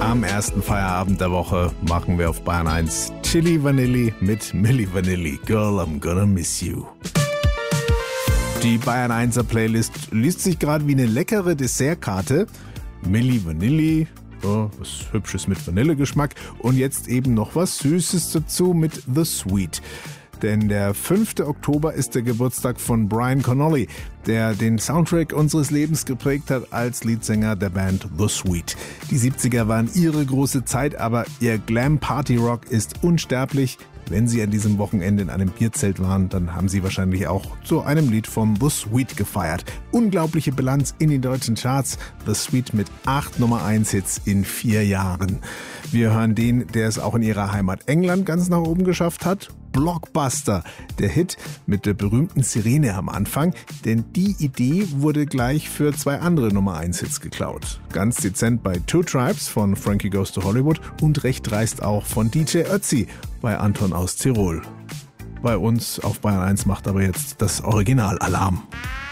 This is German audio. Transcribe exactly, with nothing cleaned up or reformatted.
Am ersten Feierabend der Woche machen wir auf Bayern eins Chili Vanilli mit Milli Vanilli. Girl, I'm gonna miss you. Die Bayern einser Playlist liest sich gerade wie eine leckere Dessertkarte. Milli Vanilli, oh, was Hübsches mit Vanillegeschmack und jetzt eben noch was Süßes dazu mit The Sweet. Denn der fünfte Oktober ist der Geburtstag von Brian Connolly, der den Soundtrack unseres Lebens geprägt hat als Leadsänger der Band The Sweet. Die siebziger waren ihre große Zeit, aber ihr Glam-Party-Rock ist unsterblich. Wenn Sie an diesem Wochenende in einem Bierzelt waren, dann haben Sie wahrscheinlich auch zu einem Lied von The Sweet gefeiert. Unglaubliche Bilanz in den deutschen Charts. The Sweet mit acht Nummer eins Hits in vier Jahren. Wir hören den, der es auch in ihrer Heimat England ganz nach oben geschafft hat. Blockbuster, der Hit mit der berühmten Sirene am Anfang, denn die Idee wurde gleich für zwei andere Nummer eins Hits geklaut. Ganz dezent bei Two Tribes von Frankie Goes to Hollywood und recht dreist auch von D J Ötzi bei Anton aus Tirol. Bei uns auf Bayern eins macht aber jetzt das Original Alarm.